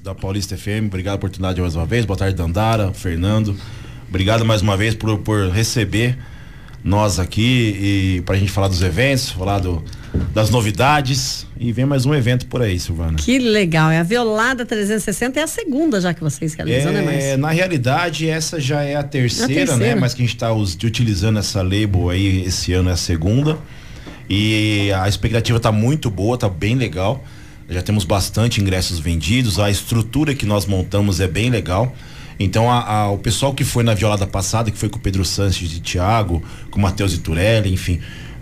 da Paulista FM, obrigado pela oportunidade mais uma vez. Boa tarde, Dandara, Fernando. Obrigado mais uma vez por receber nós aqui e pra gente falar dos eventos, falar das novidades, e vem mais um evento por aí, Silvana. Que legal, é a Violada 360, é a segunda já que vocês realizam, né, Márcio? Na realidade, essa já é a terceira, né? Mas que a gente tá utilizando essa label aí, esse ano é a segunda, e a expectativa tá muito boa, tá bem legal, já temos bastante ingressos vendidos, a estrutura que nós montamos é bem legal. Então o pessoal que foi na Violada passada, que foi com o Pedro Sanches e Thiago, com o Matheus Iturelli, enfim,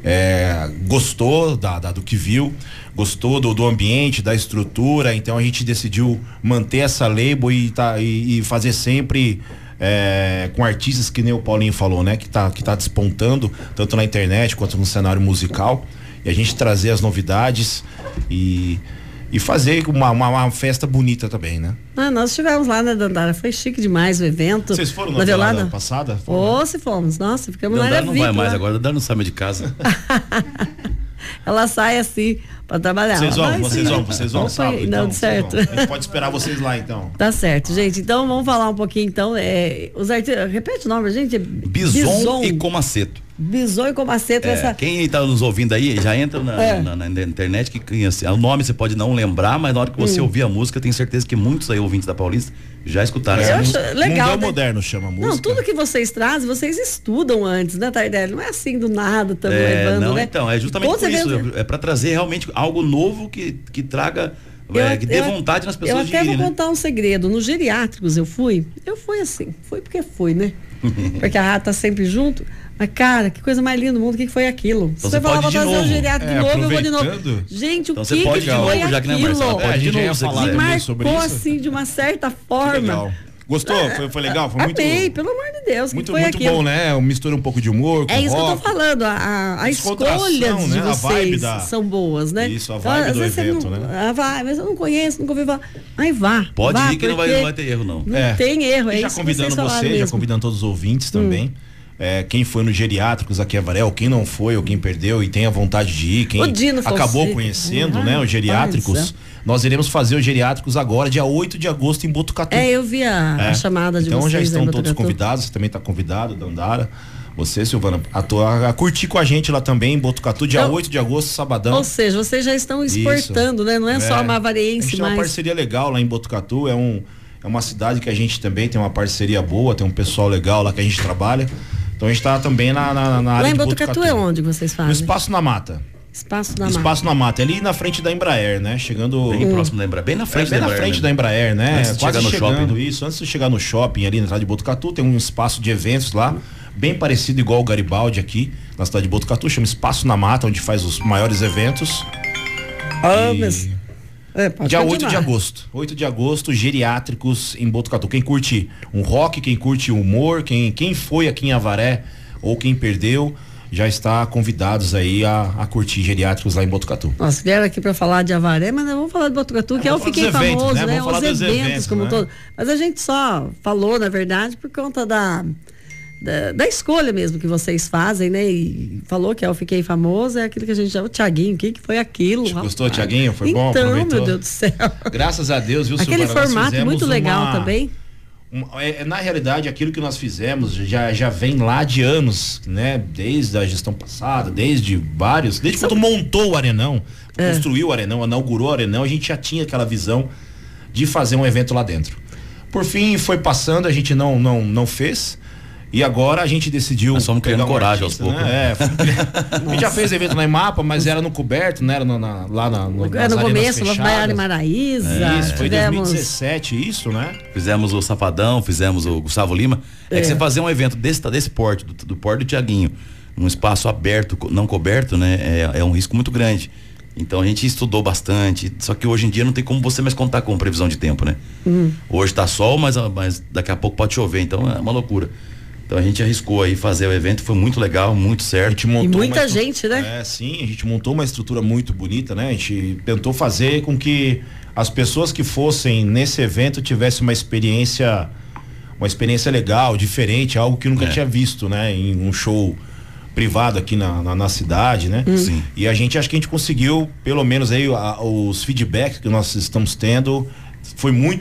gostou do que viu, gostou do ambiente, da estrutura. Então a gente decidiu manter essa label e fazer sempre com artistas que nem o Paulinho falou, né? Que tá despontando tanto na internet quanto no cenário musical, e a gente trazer as novidades e fazer uma festa bonita também, né? Nós estivemos lá na Dandara, foi chique demais o evento. Vocês foram na Violada passada? Se fomos, nossa, ficamos lá. Dandara não vai mais agora, Dandara não sai de casa. Ela sai assim pra trabalhar. Vocês vão sábado, então. Não, certo. A gente pode esperar vocês lá, então. Tá certo, gente. Então vamos falar um pouquinho, então, os artistas, repete o nome, gente. Bison e Comaceto. Bison e Comaceto. Quem está nos ouvindo aí, já entra na internet, que assim, o nome você pode não lembrar, mas na hora que você ouvir a música, eu tenho certeza que muitos aí ouvintes da Paulista já escutaram essa música. Legal. Mundão Moderno chama a música. Não, tudo que vocês trazem, vocês estudam antes, né, Tardelli? Não é assim do nada, estamos levando, não, né? Então, é justamente por isso, é para trazer realmente algo novo que traga, que dê vontade nas pessoas de irem. Eu até vou contar um segredo. Nos geriátricos eu fui assim, fui porque fui, né? Porque a Rata tá sempre junto. Mas, cara, que coisa mais linda do mundo, o que foi aquilo? Então você falava trazer o geriátrico de novo, eu vou de novo. Gente, então o que foi aquilo? A gente já ia falar sobre isso. Assim, de uma certa forma. Legal. Gostou? Foi legal? Foi muito. Amei, pelo amor de Deus. Muito bom, né? Mistura um pouco de humor com isso rock. Que eu tô falando. A escolha de vocês são boas, né? Isso, a vibe do evento, né? Mas eu não conheço, nunca ouvi falar. Aí vá. Pode ir que não vai ter erro, não. Não tem erro, já convidando você, já convidando todos os ouvintes também. Quem foi no Geriátricos aqui em Avaré, ou quem não foi, ou quem perdeu e tem a vontade de ir, quem acabou conhecendo, né, os Geriátricos, nós iremos fazer os Geriátricos agora, dia 8 de agosto, em Botucatu. Eu vi a chamada de vocês. Então já estão todos convidados, você também está convidado, Dandara. Você, Silvana, a curtir com a gente lá também em Botucatu, dia 8 de agosto, sabadão. Ou seja, vocês já estão exportando, né? Não é só uma avarense, a gente tem uma parceria legal lá em Botucatu, é uma cidade que a gente também tem uma parceria boa, tem um pessoal legal lá que a gente trabalha. Então a gente tá também na área lá em Botucatu é onde vocês fazem? No Espaço na Mata. Espaço na Mata, ali na frente da Embraer, né? Chegando bem próximo da Embraer, bem na frente da Embraer, da Embraer, né? Antes de quase chegar no shopping. Isso, antes de chegar no shopping ali na cidade de Botucatu, tem um espaço de eventos lá, bem parecido igual o Garibaldi aqui, na cidade de Botucatu, chama Espaço na Mata, onde faz os maiores eventos. Dia 8 de agosto. 8 de agosto, Geriátricos em Botucatu. Quem curte um rock, quem curte humor, quem foi aqui em Avaré ou quem perdeu, já está convidados aí a curtir Geriátricos lá em Botucatu. Nós vieram aqui para falar de Avaré, mas nós vamos falar de Botucatu, que Fiquei Famoso, né? Os eventos como todo. Mas a gente só falou, na verdade, por conta da escolha mesmo que vocês fazem, né? E falou que Fiquei Famoso, é aquilo que a gente chama. O Thiaguinho, o que foi aquilo? Gostou, Thiaguinho? Foi bom? Então, meu Deus do céu. Graças a Deus, viu, Aquele formato muito legal também. Na realidade, aquilo que nós fizemos já vem lá de anos, né? Desde a gestão passada, desde quando montou o Arenão, construiu o Arenão, inaugurou o Arenão, a gente já tinha aquela visão de fazer um evento lá dentro. Por fim, foi passando, a gente não fez. E agora a gente decidiu. Nós fomos criando coragem aos poucos. Né? A gente já fez evento na Imapa, mas era no coberto, né? Era lá no começo, lá Baiana e Maraíza. Isso, foi em 2017, isso, né? Fizemos o Safadão, fizemos o Gustavo Lima. Que você fazer um evento desse porte, do porte do Thiaguinho, num espaço aberto, não coberto, né? É um risco muito grande. Então a gente estudou bastante, só que hoje em dia não tem como você mais contar com previsão de tempo, né? Hoje tá sol, mas daqui a pouco pode chover, então é uma loucura. Então a gente arriscou aí fazer o evento, foi muito legal, muito certo. E muita gente, né? Sim, a gente montou uma estrutura muito bonita, né? A gente tentou fazer com que as pessoas que fossem nesse evento tivessem uma experiência legal, diferente, algo que nunca tinha visto, né? Em um show privado aqui na cidade, né? Sim. E acho que a gente conseguiu, pelo menos aí os feedbacks que nós estamos tendo, foi muito